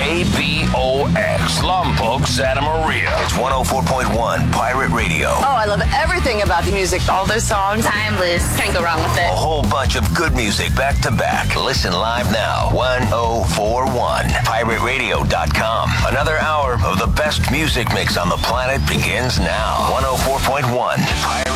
KBOX, Lompoc, Santa Maria. It's 104.1 Pirate Radio. Oh, I love everything about the music. All those songs, timeless. Can't go wrong with it. A whole bunch of good music back to back. Listen live now. 1041 pirateradio.com. Another hour of the best music mix on the planet begins now. 104.1 Pirate